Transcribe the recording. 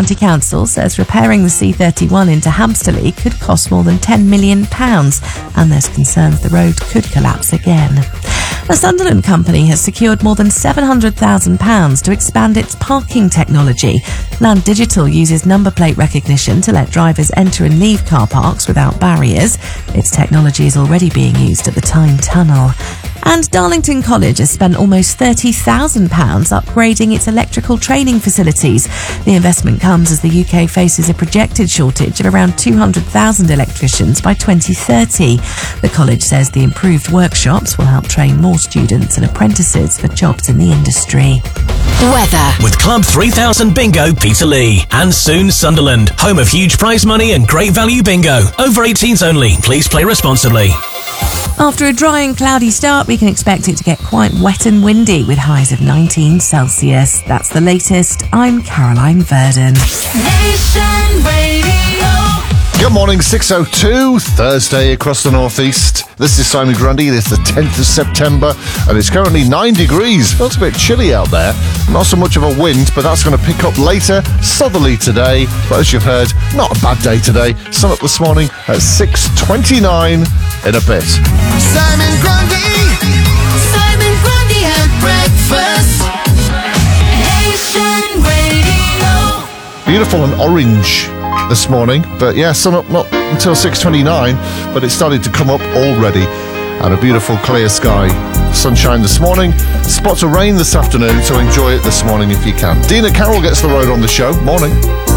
County Council says repairing the C31 into Hampsterley could cost more than £10 million, and there's concerns the road could collapse again. A Sunderland company has secured more than £700,000 to expand its parking technology. Land Digital uses number plate recognition to let drivers enter and leave car parks without barriers. Its technology is already being used at the Tyne Tunnel. And Darlington College has spent almost £30,000 upgrading its electrical training facilities. The investment comes as the UK faces a projected shortage of around 200,000 electricians by 2030. The college says the improved workshops will help train more students and apprentices for jobs in the industry. Weather. With Club 3000 Bingo Peterlee. And soon Sunderland, home of huge prize money and great value bingo. Over 18s only. Please play responsibly. After a dry and cloudy start, we can expect it to get quite wet and windy with highs of 19 Celsius. That's the latest. I'm Caroline Verdon. Nation Radio. Good morning, 6:02, Thursday across the northeast. This is Simon Grundy. It's the 10th of September and it's currently 9 degrees. Feels a bit chilly out there. Not so much of a wind, but that's going to pick up later. Southerly today, but as you've heard, not a bad day today. Sun up this morning at 6:29 in a bit. Simon Grundy at breakfast. Nation Radio. Beautiful and orange this morning, but yeah, sun up not until 6:29, but it started to come up already, and a beautiful clear sky. Sunshine this morning, spots of rain this afternoon, so enjoy it this morning if you can. Dina Carroll gets the road on the show. Morning.